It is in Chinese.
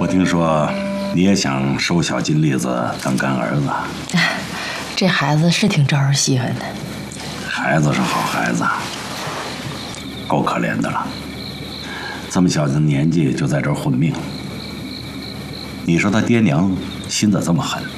听说你也想收小金栗子当干儿子。 这孩子是挺招人稀罕的。 孩子是好孩子，够可怜的了。这么小的年纪就在这儿混命，你说他爹娘心咋这么狠？